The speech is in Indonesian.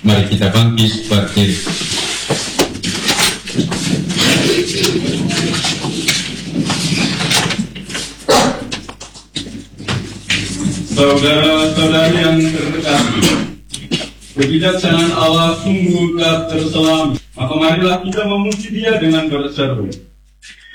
Mari kita bangkit berdiri. Saudara-saudari yang terkasih, kebijaksanaan Allah sungguh tak terselam. Maka marilah kita memuji Dia dengan berseru.